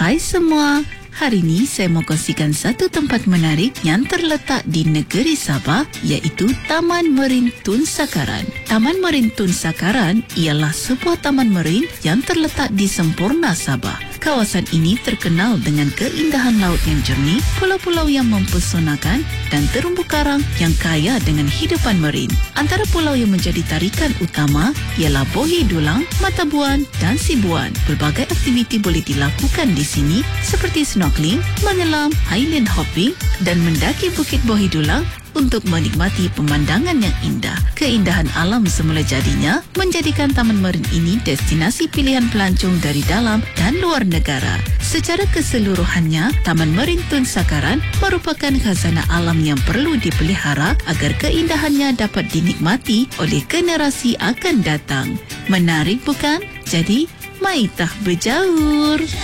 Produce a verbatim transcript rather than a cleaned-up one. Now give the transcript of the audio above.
Hai semua, hari ini saya mau kongsikan satu tempat menarik yang terletak di negeri Sabah, iaitu Taman Marin Tun Sakaran. Taman Marin Tun Sakaran ialah sebuah taman marin yang terletak di Semporna, Sabah. Kawasan ini terkenal dengan keindahan laut yang jernih, pulau-pulau yang mempesonakan dan terumbu karang yang kaya dengan hidupan marin. Antara pulau yang menjadi tarikan utama ialah Bohi Dulang, Mata Buan dan Sibuan. Pelbagai aktiviti boleh dilakukan di sini seperti snorkeling, menyelam, highland hopping dan mendaki Bukit Bohi Dulang untuk menikmati pemandangan yang indah. Keindahan alam semula jadinya menjadikan Taman Marin ini destinasi pilihan pelancong dari dalam dan luar negara. Secara keseluruhannya, Taman Marin Tun Sakaran merupakan khazanah alam yang perlu dipelihara agar keindahannya dapat dinikmati oleh generasi akan datang. Menarik bukan? Jadi, maitah berjaur!